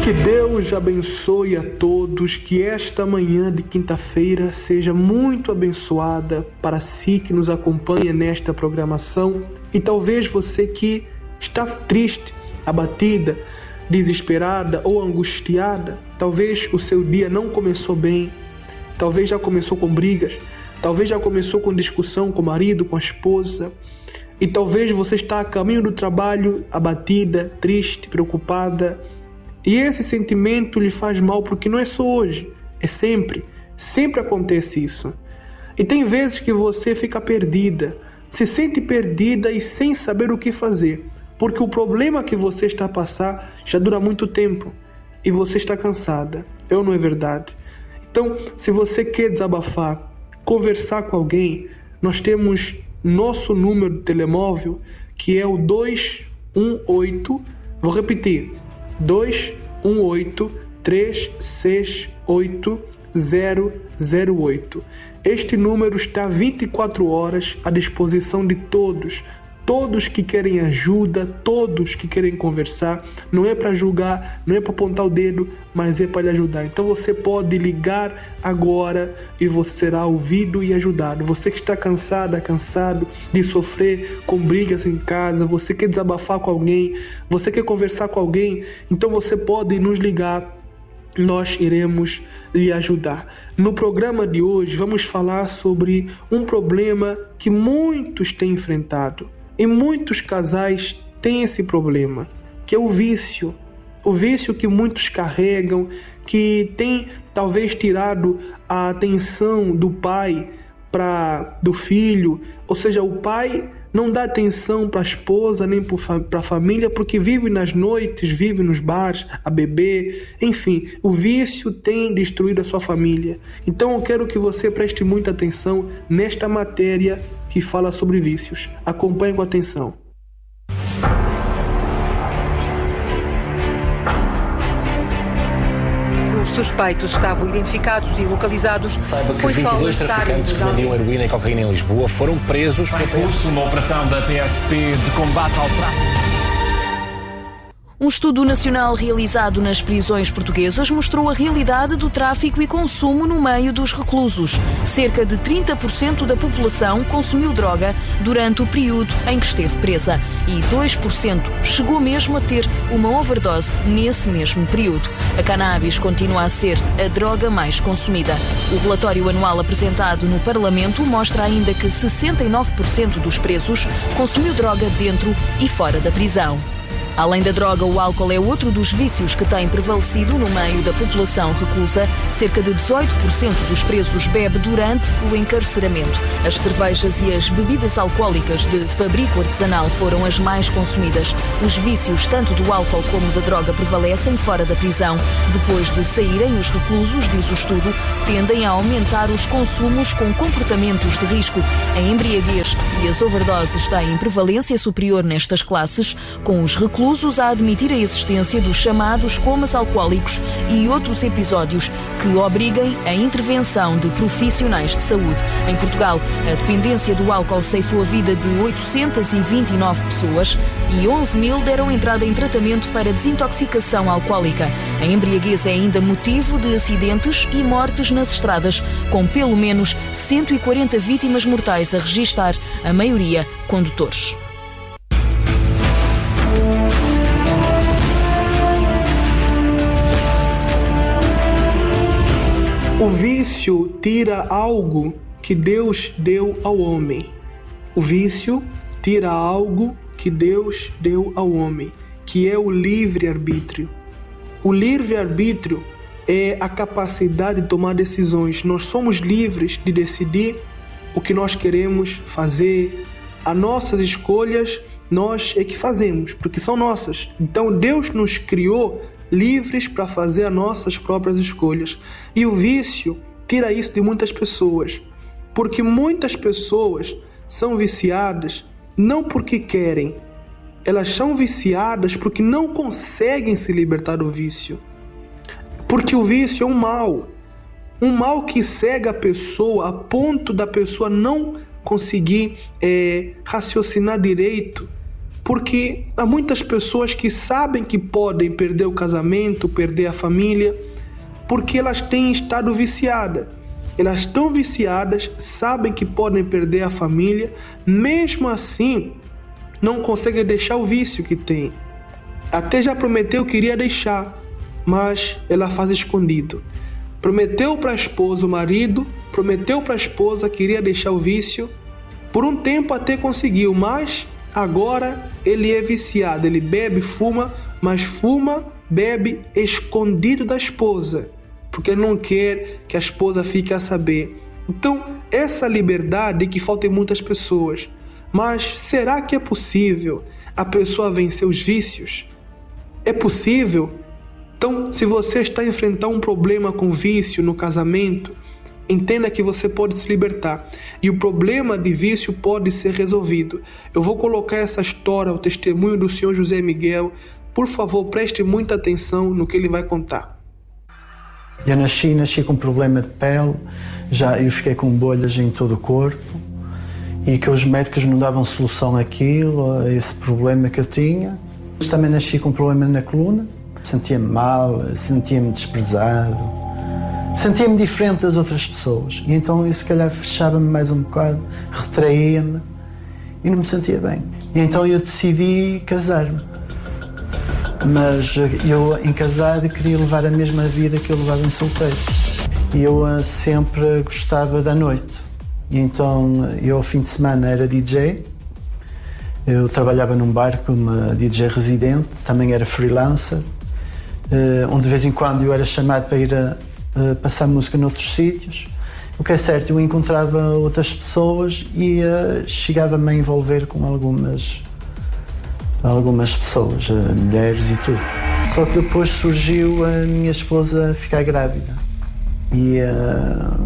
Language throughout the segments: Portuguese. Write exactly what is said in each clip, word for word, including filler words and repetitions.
Que Deus abençoe a todos, que esta manhã de quinta-feira seja muito abençoada para si que nos acompanha nesta programação e talvez você que está triste, abatida, desesperada ou angustiada, talvez o seu dia não começou bem, talvez já começou com brigas, talvez já começou com discussão com o marido, com a esposa, e talvez você está a caminho do trabalho abatida, triste, preocupada. E esse sentimento lhe faz mal porque não é só hoje, é sempre, sempre acontece isso. E tem vezes que você fica perdida, se sente perdida e sem saber o que fazer, porque o problema que você está a passar já dura muito tempo e você está cansada, é ou não é verdade? Então, se você quer desabafar, conversar com alguém, nós temos nosso número de telemóvel que é o dois um oito, vou repetir, dois um oito, três seis oito, zero zero oito. Este número está vinte e quatro horas à disposição de todos, todos que querem ajuda, todos que querem conversar. Não é para julgar, não é para apontar o dedo, mas é para lhe ajudar. Então você pode ligar agora e você será ouvido e ajudado. Você que está cansada, cansado de sofrer com brigas em casa, você quer desabafar com alguém, você quer conversar com alguém, então você pode nos ligar. Nós iremos lhe ajudar. No programa de hoje vamos falar sobre um problema que muitos têm enfrentado. E muitos casais têm esse problema, que é o vício. O vício que muitos carregam, que tem talvez tirado a atenção do pai para do filho. Ou seja, o pai não dá atenção para a esposa nem para a família porque vive nas noites, vive nos bares, a beber. Enfim, o vício tem destruído a sua família. Então eu quero que você preste muita atenção nesta matéria que fala sobre vícios. Acompanhe com atenção. Os suspeitos estavam identificados e localizados. Saiba que Foi vinte e dois traficantes que vendiam heroína e cocaína em Lisboa foram presos. Em curso uma operação da P S P de combate ao tráfico. Um estudo nacional realizado nas prisões portuguesas mostrou a realidade do tráfico e consumo no meio dos reclusos. Cerca de trinta por cento da população consumiu droga durante o período em que esteve presa e dois por cento chegou mesmo a ter uma overdose nesse mesmo período. A cannabis continua a ser a droga mais consumida. O relatório anual apresentado no Parlamento mostra ainda que sessenta e nove por cento dos presos consumiu droga dentro e fora da prisão. Além da droga, o álcool é outro dos vícios que tem prevalecido no meio da população reclusa. Cerca de dezoito por cento dos presos bebe durante o encarceramento. As cervejas e as bebidas alcoólicas de fabrico artesanal foram as mais consumidas. Os vícios, tanto do álcool como da droga, prevalecem fora da prisão. Depois de saírem, os reclusos, diz o estudo, tendem a aumentar os consumos com comportamentos de risco. A embriaguez e as overdoses têm prevalência superior nestas classes, com os reclusos a admitir a existência dos chamados comas alcoólicos e outros episódios que obriguem a intervenção de profissionais de saúde. Em Portugal, a dependência do álcool ceifou a vida de oitocentas e vinte e nove pessoas e onze mil deram entrada em tratamento para desintoxicação alcoólica. A embriaguez é ainda motivo de acidentes e mortes nas estradas, com pelo menos cento e quarenta vítimas mortais a registar, a maioria condutores. O vício tira algo que Deus deu ao homem. O vício tira algo que Deus deu ao homem, que é o livre-arbítrio. O livre-arbítrio é a capacidade de tomar decisões. Nós somos livres de decidir o que nós queremos fazer. As nossas escolhas, nós é que fazemos, porque são nossas. Então Deus nos criou livres para fazer as nossas próprias escolhas. E o vício tira isso de muitas pessoas, porque muitas pessoas são viciadas não porque querem, elas são viciadas porque não conseguem se libertar do vício. Porque o vício é um mal, um mal que cega a pessoa a ponto da pessoa não conseguir é, raciocinar direito, Porque há muitas pessoas que sabem que podem perder o casamento, perder a família, porque elas têm estado viciadas. Elas estão viciadas, sabem que podem perder a família, mesmo assim não conseguem deixar o vício que tem. Até já prometeu que iria deixar, mas ela faz escondido. Prometeu para a esposa, o marido, prometeu para a esposa que iria deixar o vício. Por um tempo até conseguiu, mas agora ele é viciado. Ele bebe, fuma, mas fuma, bebe escondido da esposa, porque ele não quer que a esposa fique a saber. Então, essa liberdade que falta em muitas pessoas. Mas será que é possível a pessoa vencer os vícios? É possível? Então, se você está enfrentando um problema com vício no casamento, entenda que você pode se libertar. E o problema de vício pode ser resolvido. Eu vou colocar essa história, o testemunho do senhor José Miguel. Por favor, preste muita atenção no que ele vai contar. Eu nasci, nasci com problema de pele, já eu fiquei com bolhas em todo o corpo e que os médicos não davam solução àquilo, a esse problema que eu tinha. Também nasci com problema na coluna, sentia-me mal, sentia-me desprezado, sentia-me diferente das outras pessoas. E então eu se calhar fechava-me mais um bocado, retraía-me e não me sentia bem. E então eu decidi casar-me. Mas eu, em casado, queria levar a mesma vida que eu levava em solteiro. E eu uh, sempre gostava da noite. E então, eu ao fim de semana era D J. Eu trabalhava num bar como D J residente, também era freelancer, uh, onde de vez em quando eu era chamado para ir a, a passar música noutros sítios. O que é certo, eu encontrava outras pessoas e uh, chegava-me a envolver com algumas... algumas pessoas, mulheres e tudo. Só que depois surgiu a minha esposa ficar grávida. E uh,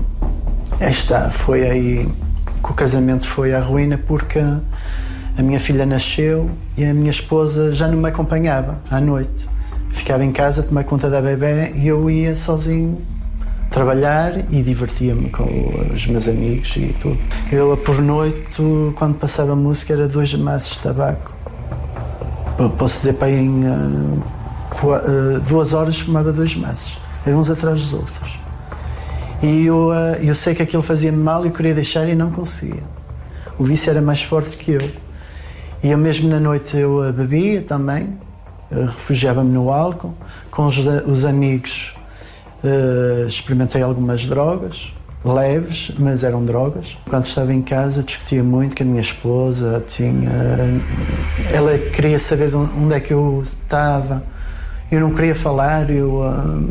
esta foi aí que o casamento foi à ruína, porque a minha filha nasceu e a minha esposa já não me acompanhava à noite. Ficava em casa, tomava conta da bebé e eu ia sozinho trabalhar e divertia-me com os meus amigos e tudo. Eu, por noite, quando passava música, era dois maços de tabaco. Posso dizer, para em uh, uh, duas horas fumava dois maços, eram uns atrás dos outros. E eu, uh, eu sei que aquilo fazia-me mal e eu queria deixar e não conseguia. O vício era mais forte que eu. E eu mesmo na noite eu uh, bebia também, uh, refugiava-me no álcool. Com os, os amigos uh, experimentei algumas drogas, leves, mas eram drogas. Quando estava em casa discutia muito com a minha esposa, tinha... ela queria saber onde é que eu estava, eu não queria falar, eu,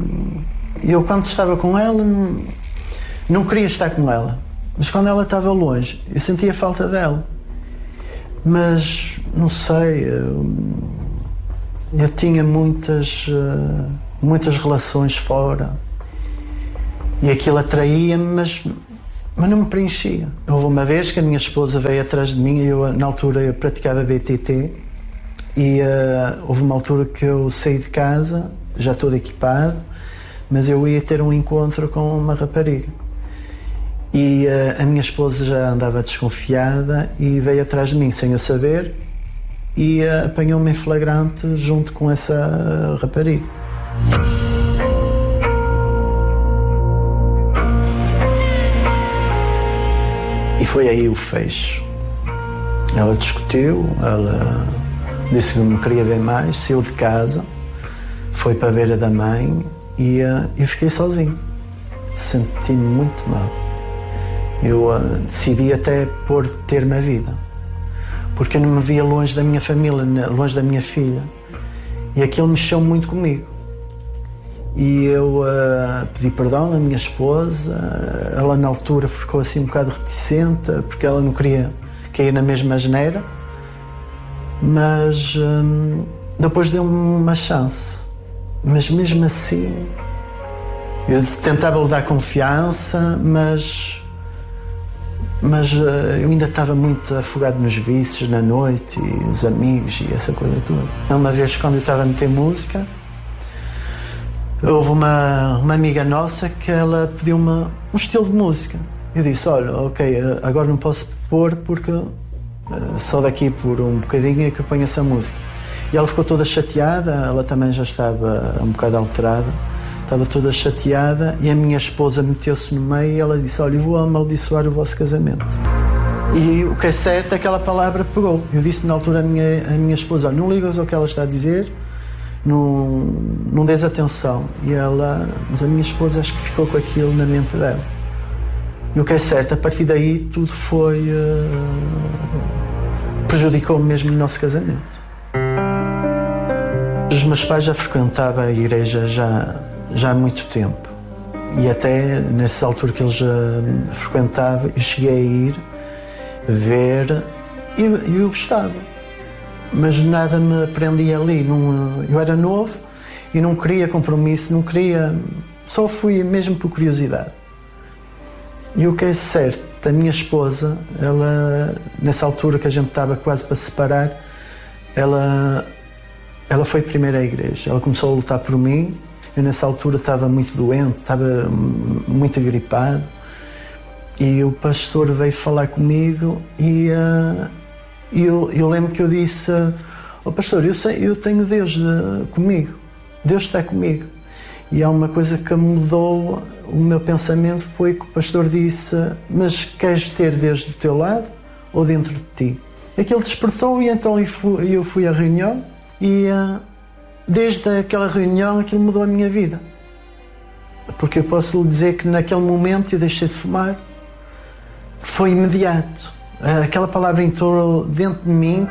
eu quando estava com ela não, não queria estar com ela, mas quando ela estava longe eu sentia falta dela. Mas não sei, eu, eu tinha muitas, muitas relações fora. E aquilo atraía-me, mas, mas não me preenchia. Houve uma vez que a minha esposa veio atrás de mim, e eu, na altura eu praticava B T T, e uh, houve uma altura que eu saí de casa, já todo equipado, mas eu ia ter um encontro com uma rapariga. E uh, a minha esposa já andava desconfiada e veio atrás de mim sem eu saber e uh, apanhou-me em flagrante junto com essa rapariga. E foi aí o fecho. Ela discutiu, ela disse que não me queria ver mais, saiu de casa, foi para a beira da mãe e uh, eu fiquei sozinho. Senti-me muito mal. Eu uh, decidi até pôr ter-me a vida, porque eu não me via longe da minha família, longe da minha filha. E aquilo mexeu muito comigo. E eu uh, pedi perdão à minha esposa. Ela na altura ficou assim um bocado reticente, porque ela não queria cair na mesma asneira. Mas um, depois deu-me uma chance. Mas mesmo assim, eu tentava lhe dar confiança, mas, mas uh, eu ainda estava muito afogado nos vícios, na noite, e os amigos e essa coisa toda. Uma vez, quando eu estava a meter música, houve uma, uma amiga nossa que ela pediu-me um estilo de música. Eu disse, olha, ok, agora não posso pôr porque só daqui por um bocadinho é que eu ponho essa música. E ela ficou toda chateada, ela também já estava um bocado alterada, estava toda chateada, e a minha esposa meteu-se no meio e ela disse: olha, eu vou amaldiçoar o vosso casamento. E o que é certo é que aquela palavra pegou. Eu disse na altura à minha, à minha esposa: olha, não ligas ao que ela está a dizer, não, não des atenção. E ela, mas a minha esposa acho que ficou com aquilo na mente dela. E o que é certo, a partir daí tudo foi... Uh, prejudicou mesmo o nosso casamento. Os meus pais já frequentavam a igreja já, já há muito tempo. E até nessa altura que eles já frequentavam, eu cheguei a ir, ver, e eu, eu gostava. Mas nada me prendia ali. Não, eu era novo e não queria compromisso, não queria... Só fui mesmo por curiosidade. E o que é certo, a minha esposa, ela, nessa altura que a gente estava quase para separar, ela, ela foi primeiro à igreja. Ela começou a lutar por mim. Eu nessa altura estava muito doente, estava muito gripado. E o pastor veio falar comigo e uh, eu, eu lembro que eu disse: oh pastor, eu, sei, eu tenho Deus de, comigo. Deus está comigo. E há uma coisa que mudou o meu pensamento, foi que o pastor disse: mas queres ter Deus do teu lado ou dentro de ti? Aquilo despertou e então eu fui, eu fui à reunião e uh, desde aquela reunião aquilo mudou a minha vida. Porque eu posso lhe dizer que naquele momento eu deixei de fumar. Foi imediato. Aquela palavra entrou dentro de mim.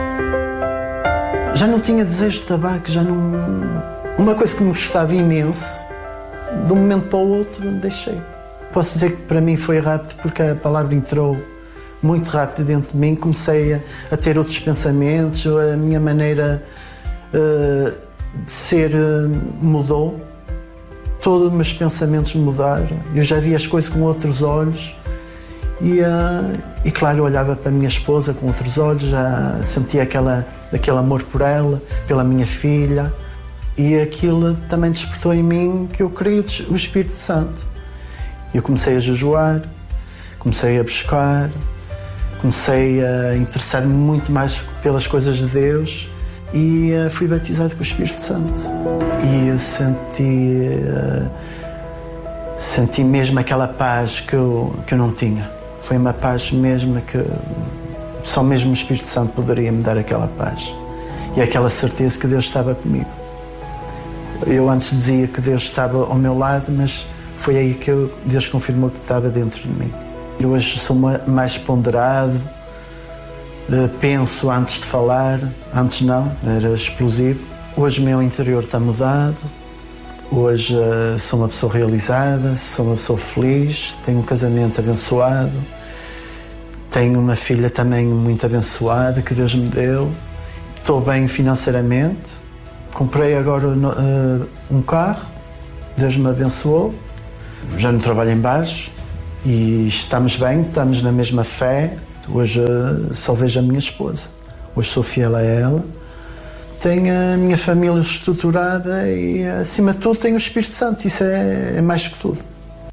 Já não tinha desejo de tabaco, já não... Uma coisa que me gostava imenso, de um momento para o outro, deixei. Posso dizer que para mim foi rápido, porque a palavra entrou muito rápido dentro de mim. Comecei a, a ter outros pensamentos, a minha maneira uh, de ser uh, mudou. Todos os meus pensamentos mudaram. Eu já via as coisas com outros olhos. E, uh, e claro, eu olhava para a minha esposa com outros olhos, já sentia aquela, aquele amor por ela, pela minha filha. E aquilo também despertou em mim que eu queria o Espírito Santo. Eu comecei a jejuar, comecei a buscar, comecei a interessar-me muito mais pelas coisas de Deus e uh, fui batizado com o Espírito Santo. E eu senti, uh, senti mesmo aquela paz que eu, que eu não tinha. Foi uma paz mesmo que só mesmo o Espírito Santo poderia me dar aquela paz. E aquela certeza que Deus estava comigo. Eu antes dizia que Deus estava ao meu lado, mas foi aí que eu, Deus confirmou que estava dentro de mim. Eu hoje sou mais ponderado, penso antes de falar, antes não, era explosivo. Hoje o meu interior está mudado, hoje sou uma pessoa realizada, sou uma pessoa feliz, tenho um casamento abençoado, tenho uma filha também muito abençoada que Deus me deu, estou bem financeiramente. Comprei agora uh, um carro, Deus me abençoou, já não trabalho em bares e estamos bem, estamos na mesma fé. Hoje uh, só vejo a minha esposa, hoje sou fiel a ela. Tenho a minha família estruturada e, acima de tudo, tenho o Espírito Santo, isso é, é mais que tudo.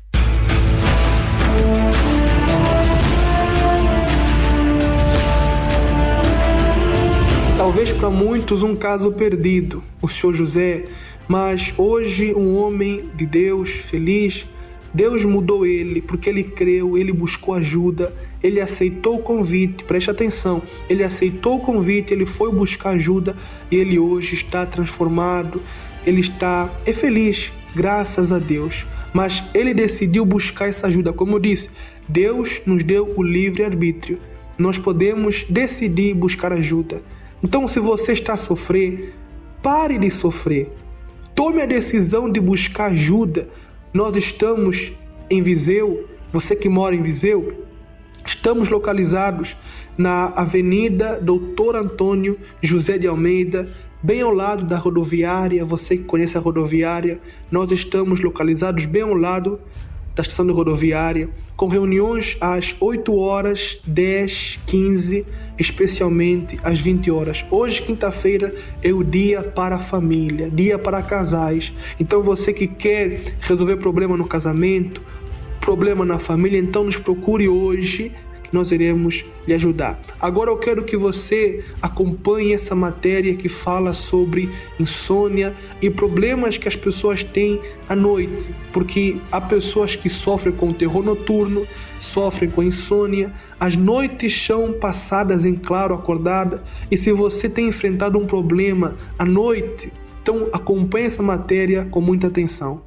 Talvez para muitos um caso perdido, o senhor José, mas hoje um homem de Deus, feliz. Deus mudou ele porque ele creu, ele buscou ajuda, ele aceitou o convite, preste atenção, ele aceitou o convite, ele foi buscar ajuda e ele hoje está transformado, ele está é feliz, graças a Deus. Mas ele decidiu buscar essa ajuda, como eu disse, Deus nos deu o livre-arbítrio, nós podemos decidir buscar ajuda. Então, se você está a sofrer, pare de sofrer. Tome a decisão de buscar ajuda. Nós estamos em Viseu, você que mora em Viseu, estamos localizados na Avenida Doutor Antônio José de Almeida, bem ao lado da rodoviária. Você que conhece a rodoviária, nós estamos localizados bem ao lado da estação de rodoviária, com reuniões às oito horas, dez, quinze, especialmente às vinte horas. Hoje, quinta-feira, é o dia para a família, dia para casais. Então, você que quer resolver problema no casamento, problema na família, então nos procure hoje, que nós iremos lhe ajudar. Agora eu quero que você acompanhe essa matéria que fala sobre insônia e problemas que as pessoas têm à noite, porque há pessoas que sofrem com terror noturno, sofrem com insônia, as noites são passadas em claro acordada, e se você tem enfrentado um problema à noite, então acompanhe essa matéria com muita atenção.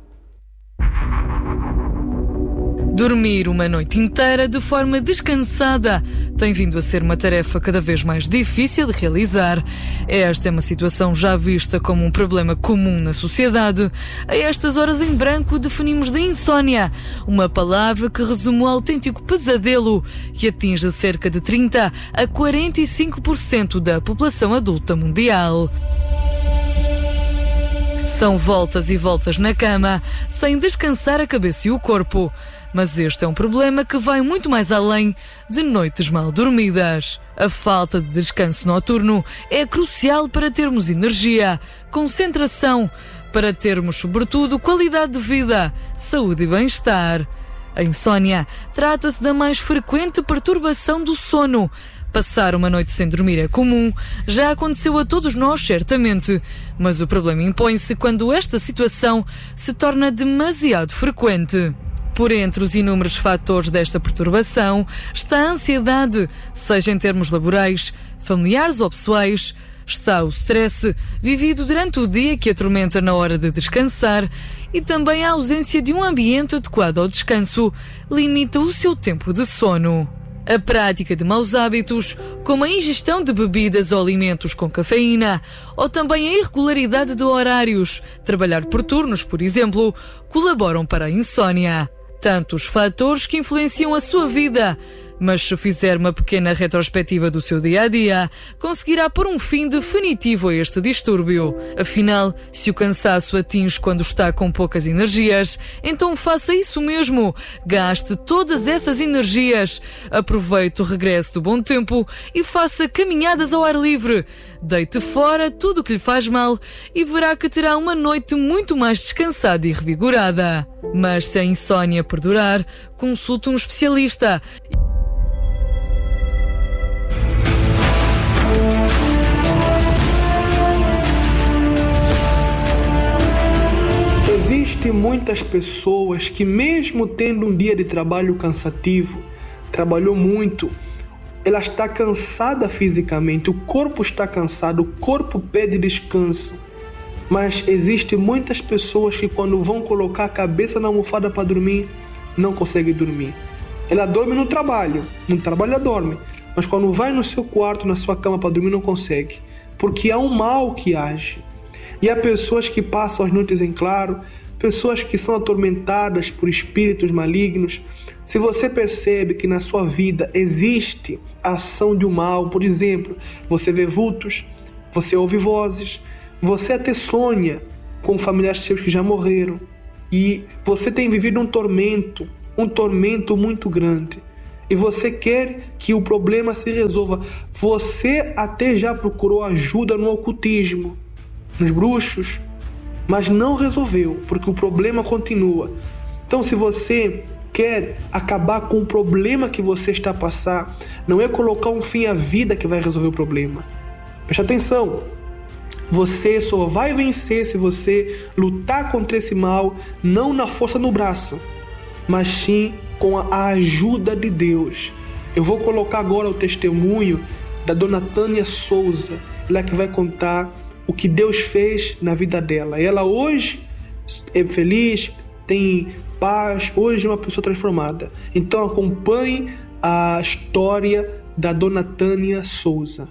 Dormir uma noite inteira de forma descansada tem vindo a ser uma tarefa cada vez mais difícil de realizar. Esta é uma situação já vista como um problema comum na sociedade. A estas horas em branco definimos de insónia, uma palavra que resume o autêntico pesadelo que atinge cerca de trinta a quarenta e cinco por cento da população adulta mundial. São voltas e voltas na cama, sem descansar a cabeça e o corpo. Mas este é um problema que vai muito mais além de noites mal dormidas. A falta de descanso noturno é crucial para termos energia, concentração, para termos, sobretudo, qualidade de vida, saúde e bem-estar. A insónia trata-se da mais frequente perturbação do sono. Passar uma noite sem dormir é comum, já aconteceu a todos nós, certamente, mas o problema impõe-se quando esta situação se torna demasiado frequente. Por entre os inúmeros fatores desta perturbação está a ansiedade, seja em termos laborais, familiares ou pessoais. Está o stress, vivido durante o dia que atormenta na hora de descansar, e também a ausência de um ambiente adequado ao descanso limita o seu tempo de sono. A prática de maus hábitos, como a ingestão de bebidas ou alimentos com cafeína, ou também a irregularidade de horários, trabalhar por turnos, por exemplo, colaboram para a insónia. Tantos fatores que influenciam a sua vida, mas se fizer uma pequena retrospectiva do seu dia-a-dia, conseguirá pôr um fim definitivo a este distúrbio. Afinal, se o cansaço atinge quando está com poucas energias, então faça isso mesmo. Gaste todas essas energias. Aproveite o regresso do bom tempo e faça caminhadas ao ar livre. Deite fora tudo o que lhe faz mal e verá que terá uma noite muito mais descansada e revigorada. Mas se a insónia perdurar, consulte um especialista. Existem muitas pessoas que, mesmo tendo um dia de trabalho cansativo, trabalhou muito, ela está cansada fisicamente, o corpo está cansado, o corpo pede descanso. Mas existem muitas pessoas que, quando vão colocar a cabeça na almofada para dormir, não conseguem dormir. Ela dorme no trabalho, no trabalho ela dorme, mas quando vai no seu quarto, na sua cama para dormir, não consegue, porque há um mal que age. E há pessoas que passam as noites em claro, pessoas que são atormentadas por espíritos malignos. Se você percebe que na sua vida existe a ação de um mal, por exemplo, você vê vultos, você ouve vozes, você até sonha com familiares seus que já morreram, e você tem vivido um tormento, um tormento muito grande, e você quer que o problema se resolva. Você até já procurou ajuda no ocultismo, nos bruxos, mas não resolveu, porque o problema continua. Então, se você quer acabar com o problema que você está a passar, não é colocar um fim à vida que vai resolver o problema. Preste atenção, você só vai vencer se você lutar contra esse mal, não na força no braço, mas sim com a ajuda de Deus. Eu vou colocar agora o testemunho da dona Tânia Souza, ela que vai contar o que Deus fez na vida dela. Ela hoje é feliz, tem paz, hoje é uma pessoa transformada. Então acompanhe a história da dona Tânia Souza.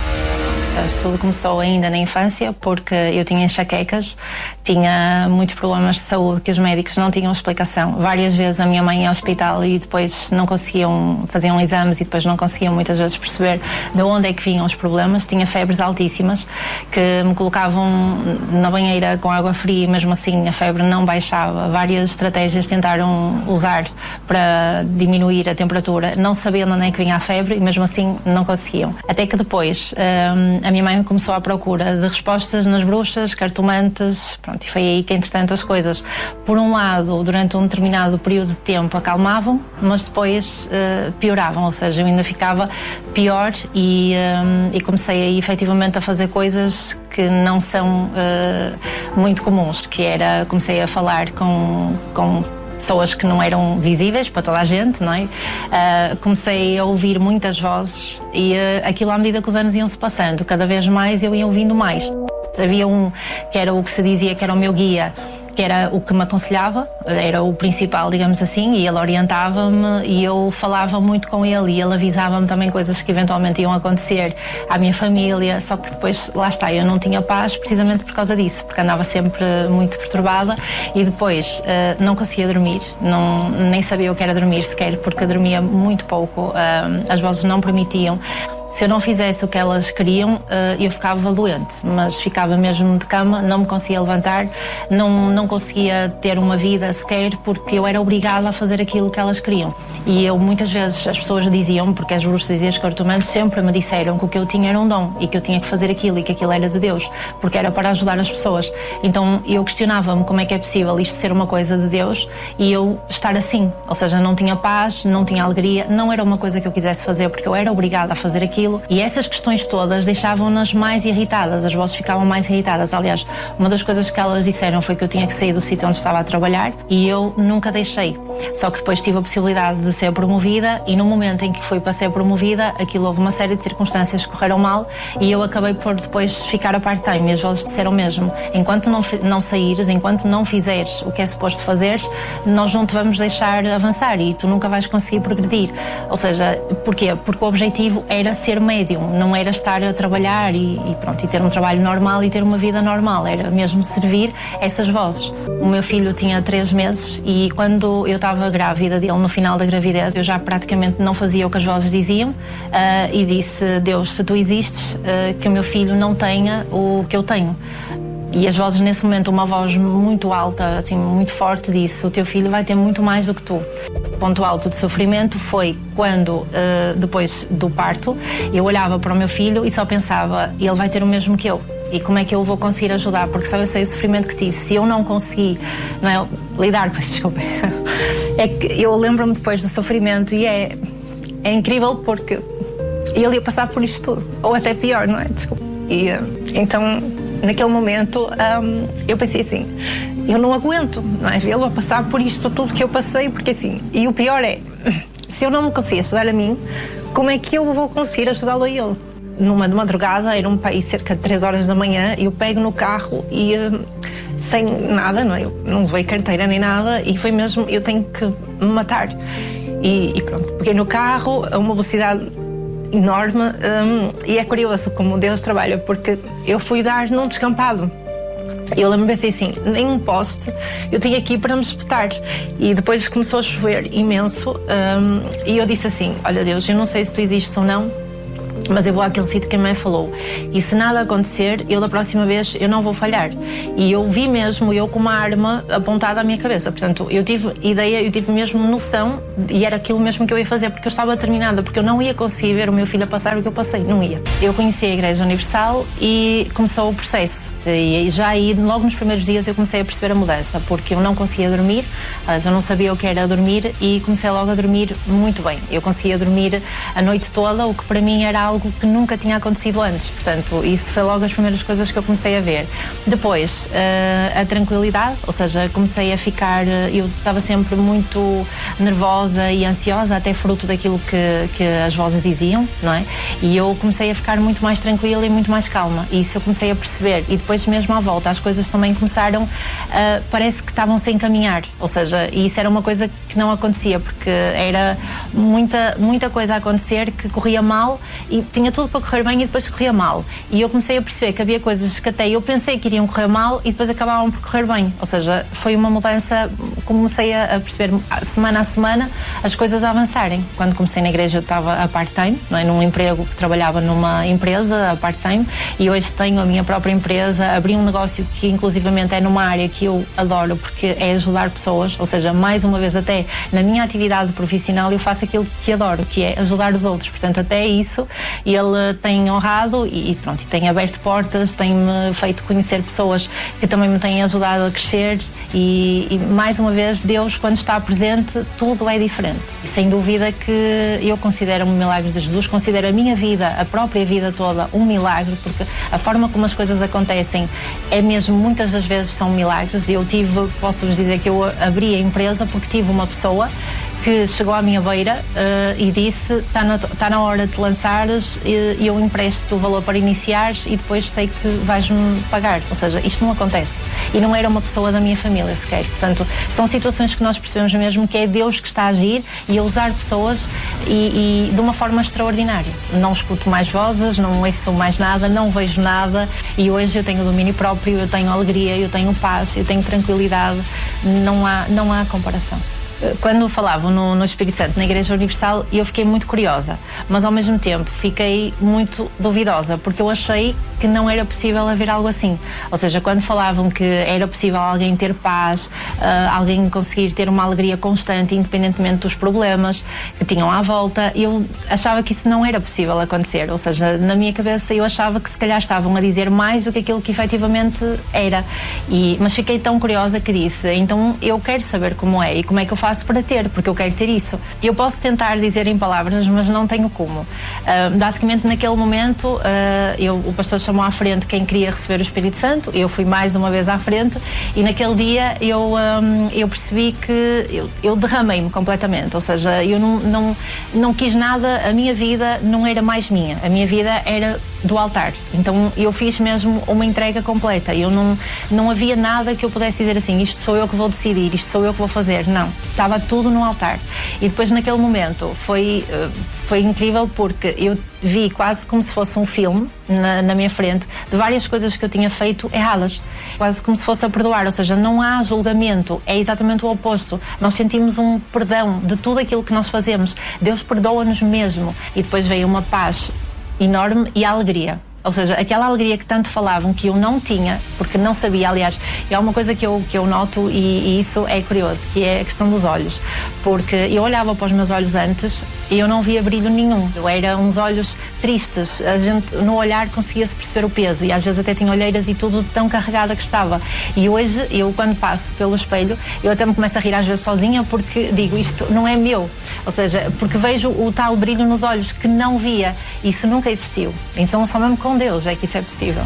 Isto tudo começou ainda na infância, porque eu tinha enxaquecas, tinha muitos problemas de saúde que os médicos não tinham explicação. Várias vezes a minha mãe ia ao hospital e depois não conseguiam, faziam exames e depois não conseguiam muitas vezes perceber de onde é que vinham os problemas. Tinha febres altíssimas que me colocavam na banheira com água fria e mesmo assim a febre não baixava. Várias estratégias tentaram usar para diminuir a temperatura, não sabendo onde é que vinha a febre e mesmo assim não conseguiam. Até que depois hum, a a minha mãe começou à procura de respostas nas bruxas, cartomantes, pronto, e foi aí que, entretanto, as coisas, por um lado, durante um determinado período de tempo acalmavam, mas depois uh, pioravam, ou seja, eu ainda ficava pior e, um, e comecei aí efetivamente a fazer coisas que não são uh, muito comuns, que era, comecei a falar com, com pessoas que não eram visíveis para toda a gente, não é? Uh, comecei a ouvir muitas vozes e uh, aquilo, à medida que os anos iam se passando, cada vez mais eu ia ouvindo mais. Havia um que era o que se dizia que era o meu guia, que era o que me aconselhava, era o principal, digamos assim, e ele orientava-me e eu falava muito com ele e ele avisava-me também coisas que eventualmente iam acontecer à minha família, só que depois, lá está, eu não tinha paz precisamente por causa disso, porque andava sempre muito perturbada e depois uh, não conseguia dormir, não, nem sabia o que era dormir sequer, porque dormia muito pouco, uh, as vozes não permitiam. Se eu não fizesse o que elas queriam, eu ficava doente, mas ficava mesmo de cama, não me conseguia levantar, não, não conseguia ter uma vida sequer, porque eu era obrigada a fazer aquilo que elas queriam. E eu, muitas vezes, as pessoas diziam, porque as bruxas e os cartomantes sempre me disseram que o que eu tinha era um dom e que eu tinha que fazer aquilo e que aquilo era de Deus, porque era para ajudar as pessoas. Então eu questionava-me como é que é possível isto ser uma coisa de Deus e eu estar assim, ou seja, não tinha paz, não tinha alegria, não era uma coisa que eu quisesse fazer, porque eu era obrigada a fazer aquilo. E essas questões todas deixavam-nas mais irritadas, as vozes ficavam mais irritadas. Aliás, uma das coisas que elas disseram foi que eu tinha que sair do sítio onde estava a trabalhar e eu nunca deixei. Só que depois tive a possibilidade de ser promovida e no momento em que fui para ser promovida, aquilo houve uma série de circunstâncias que correram mal e eu acabei por depois ficar a part-time. E as vozes disseram mesmo, enquanto não, não saíres, enquanto não fizeres o que é suposto fazeres, nós não te vamos deixar avançar e tu nunca vais conseguir progredir. Ou seja, porquê? Porque o objetivo era ser médium, não era estar a trabalhar e, e pronto, e ter um trabalho normal e ter uma vida normal, era mesmo servir essas vozes. O meu filho tinha três meses e quando eu estava grávida dele, no final da gravidez, eu já praticamente não fazia o que as vozes diziam uh, e disse, Deus, se tu existes, uh, que o meu filho não tenha o que eu tenho. E as vozes, nesse momento, uma voz muito alta, assim, muito forte, disse, o teu filho vai ter muito mais do que tu. O ponto alto de sofrimento foi quando, uh, depois do parto, eu olhava para o meu filho e só pensava, ele vai ter o mesmo que eu. E como é que eu vou conseguir ajudar? Porque só eu sei o sofrimento que tive. Se eu não consegui, não é, lidar com isso, desculpa. É que eu lembro-me depois do sofrimento e é, é incrível porque ele ia passar por isto tudo. Ou até pior, não é? Desculpa. E então, naquele momento, um, eu pensei assim, eu não aguento, não é? Vê-lo a passar por isto tudo que eu passei, porque assim, e o pior é, se eu não me conseguir ajudar a mim, como é que eu vou conseguir ajudá-lo a ele? Numa de madrugada, era um país cerca de três horas da manhã, eu pego no carro e uh, sem nada, não é? Eu não levei carteira nem nada e foi mesmo, eu tenho que me matar. E, e pronto, peguei no carro a uma velocidade enorme um, e é curioso como Deus trabalha, porque eu fui dar num descampado. Eu lembro-me assim, nem um poste eu tinha aqui para me espetar. E depois começou a chover imenso um, e eu disse assim, olha Deus, eu não sei se tu existes ou não, mas eu vou àquele sítio que a mãe falou e se nada acontecer, eu da próxima vez eu não vou falhar. E eu vi mesmo eu com uma arma apontada à minha cabeça, portanto eu tive ideia, eu tive mesmo noção e era aquilo mesmo que eu ia fazer, porque eu estava determinada, porque eu não ia conseguir ver o meu filho a passar o que eu passei, não ia. Eu conheci a Igreja Universal e começou o processo e já aí logo nos primeiros dias eu comecei a perceber a mudança, porque eu não conseguia dormir, mas eu não sabia o que era dormir e comecei logo a dormir muito bem. Eu conseguia dormir a noite toda, o que para mim era algo que nunca tinha acontecido antes, portanto isso foi logo as primeiras coisas que eu comecei a ver. Depois uh, a tranquilidade, ou seja, comecei a ficar, eu estava sempre muito nervosa e ansiosa, até fruto daquilo que, que as vozes diziam, não é? E eu comecei a ficar muito mais tranquila e muito mais calma, e isso eu comecei a perceber, e depois mesmo à volta as coisas também começaram, uh, parece que estavam sem caminhar, ou seja, e isso era uma coisa que não acontecia, porque era muita, muita coisa a acontecer que corria mal e tinha tudo para correr bem e depois corria mal. E eu comecei a perceber que havia coisas que até eu pensei que iriam correr mal e depois acabavam por correr bem. Ou seja, foi uma mudança, comecei a perceber semana a semana as coisas a avançarem. Quando comecei na igreja eu estava a part-time, não é? Num emprego que trabalhava numa empresa a part-time, e hoje tenho a minha própria empresa, abri um negócio que inclusivamente é numa área que eu adoro, porque é ajudar pessoas, ou seja, mais uma vez até na minha atividade profissional eu faço aquilo que adoro, que é ajudar os outros. Portanto, até isso Ele tem honrado e, pronto, tem aberto portas, tem-me feito conhecer pessoas que também me têm ajudado a crescer e, e mais uma vez, Deus, quando está presente, tudo é diferente. E, sem dúvida que eu considero um milagre de Jesus, considero a minha vida, a própria vida toda, um milagre, porque a forma como as coisas acontecem é mesmo, muitas das vezes são milagres. Eu tive, posso-vos dizer que eu abri a empresa porque tive uma pessoa que chegou à minha beira uh, e disse, está na, tá na hora de lançares e eu empresto o valor para iniciares e depois sei que vais-me pagar. Ou seja, isto não acontece. E não era uma pessoa da minha família sequer. Portanto, são situações que nós percebemos mesmo que é Deus que está a agir e a usar pessoas e, e de uma forma extraordinária. Não escuto mais vozes, não ouço mais nada, não vejo nada e hoje eu tenho domínio próprio, eu tenho alegria, eu tenho paz, eu tenho tranquilidade. Não há, não há comparação. Quando falavam no, no Espírito Santo na Igreja Universal, eu fiquei muito curiosa, mas ao mesmo tempo fiquei muito duvidosa, porque eu achei que não era possível haver algo assim. Ou seja, quando falavam que era possível alguém ter paz, uh, alguém conseguir ter uma alegria constante, independentemente dos problemas que tinham à volta, eu achava que isso não era possível acontecer. Ou seja, na minha cabeça eu achava que se calhar estavam a dizer mais do que aquilo que efetivamente era. E, mas fiquei tão curiosa que disse, então eu quero saber como é e como é que eu faço para ter, porque eu quero ter isso. Eu posso tentar dizer em palavras, mas não tenho como. Uh, basicamente, naquele momento, uh, eu, o pastor chamou à frente quem queria receber o Espírito Santo, eu fui mais uma vez à frente e naquele dia eu, um, eu percebi que eu, eu derramei-me completamente, ou seja, eu não, não, não quis nada, a minha vida não era mais minha, a minha vida era do altar. Então eu fiz mesmo uma entrega completa. Eu não, não havia nada que eu pudesse dizer assim, isto sou eu que vou decidir, isto sou eu que vou fazer. Não, estava tudo no altar. E depois naquele momento foi, foi incrível porque eu vi quase como se fosse um filme na, na minha frente de várias coisas que eu tinha feito erradas, quase como se fosse a perdoar, ou seja, não há julgamento, é exatamente o oposto. Nós sentimos um perdão de tudo aquilo que nós fazemos. Deus perdoa-nos mesmo. E depois veio uma paz enorme e a alegria. Ou seja, aquela alegria que tanto falavam que eu não tinha, porque não sabia, aliás, é uma coisa que eu, que eu noto e, e isso é curioso, que é a questão dos olhos, porque eu olhava para os meus olhos antes e eu não via brilho nenhum, eu era uns olhos tristes, a gente no olhar conseguia-se perceber o peso e às vezes até tinha olheiras e tudo tão carregada que estava. E hoje, eu quando passo pelo espelho, eu até me começo a rir às vezes sozinha porque digo, isto não é meu, ou seja, porque vejo o tal brilho nos olhos que não via, isso nunca existiu, então só mesmo com Deus é que isso é possível.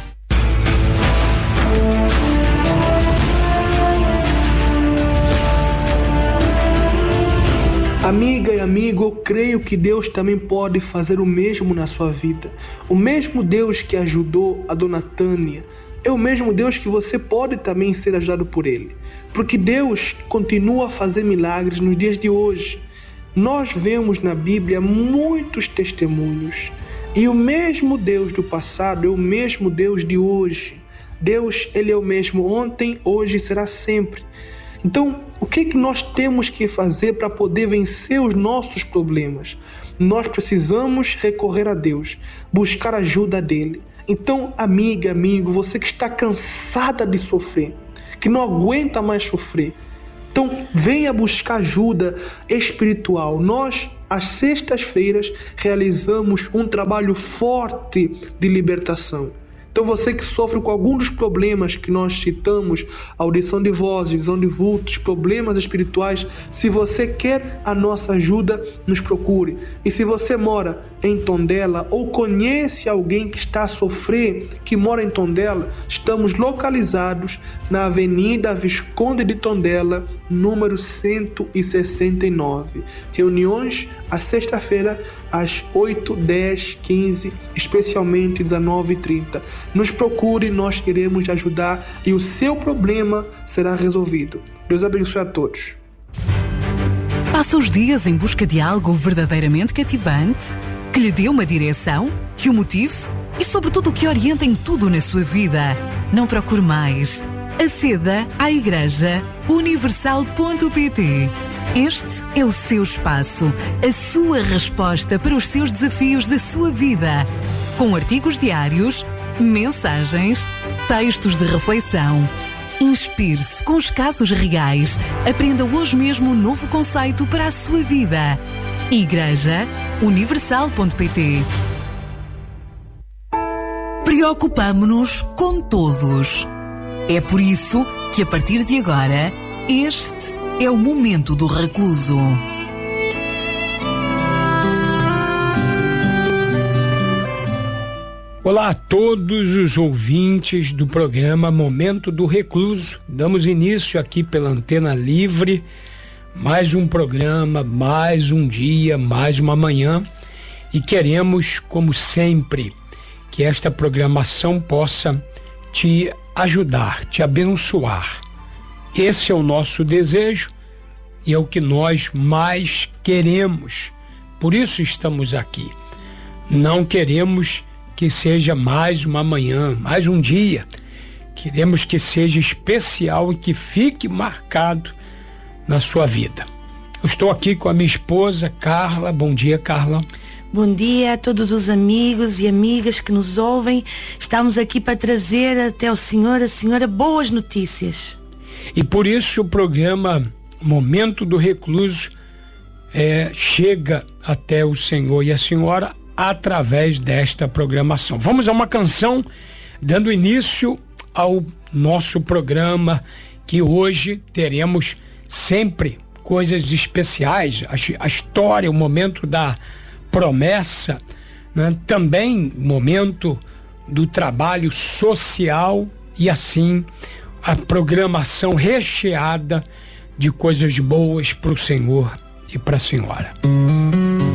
Amiga e amigo, eu creio que Deus também pode fazer o mesmo na sua vida. O mesmo Deus que ajudou a dona Tânia é o mesmo Deus que você pode também ser ajudado por Ele. Porque Deus continua a fazer milagres nos dias de hoje. Nós vemos na Bíblia muitos testemunhos. E o mesmo Deus do passado é o mesmo Deus de hoje. Deus, Ele é o mesmo ontem, hoje e será sempre. Então, o que, que nós temos que fazer para poder vencer os nossos problemas? Nós precisamos recorrer a Deus, buscar a ajuda dEle. Então, amiga, amigo, você que está cansada de sofrer, que não aguenta mais sofrer, então venha buscar ajuda espiritual. Nós, às sextas-feiras, realizamos um trabalho forte de libertação. Então você que sofre com algum dos problemas que nós citamos, audição de vozes, visão de vultos, problemas espirituais, se você quer a nossa ajuda, nos procure. E se você mora em Tondela ou conhece alguém que está a sofrer, que mora em Tondela, estamos localizados na Avenida Visconde de Tondela, número cento e sessenta e nove. Reuniões à sexta-feira às oito, dez, quinze, especialmente dezenove e trinta. Nos procure, nós iremos te ajudar e o seu problema será resolvido. Deus abençoe a todos. Passa os dias em busca de algo verdadeiramente cativante, que lhe dê uma direção, que o motive e, sobretudo, que oriente em tudo na sua vida. Não procure mais. Aceda à Igreja Universal ponto pt. Este é o seu espaço, a sua resposta para os seus desafios da sua vida. Com artigos diários, mensagens, textos de reflexão. Inspire-se com os casos reais. Aprenda hoje mesmo um novo conceito para a sua vida. Igreja Universal ponto pt. preocupamo-nos com todos. É por isso que, a partir de agora, este é o Momento do Recluso. Olá a todos os ouvintes do programa Momento do Recluso. Damos início aqui pela Antena Livre, mais um programa, mais um dia, mais uma manhã, e queremos, como sempre, que esta programação possa te ajudar, te abençoar. Esse é o nosso desejo e é o que nós mais queremos. Por isso estamos aqui. Não queremos que seja mais uma manhã, mais um dia. Queremos que seja especial e que fique marcado na sua vida. Eu estou aqui com a minha esposa, Carla. Bom dia, Carla. Bom dia a todos os amigos e amigas que nos ouvem. Estamos aqui para trazer até o Senhor, a Senhora, boas notícias. E por isso o programa Momento do Recluso é, chega até o Senhor e a Senhora através desta programação. Vamos a uma canção dando início ao nosso programa, que hoje teremos sempre coisas especiais, a, a história, o momento da promessa, né? Também momento do trabalho social e assim a programação recheada de coisas boas para o Senhor e para a Senhora.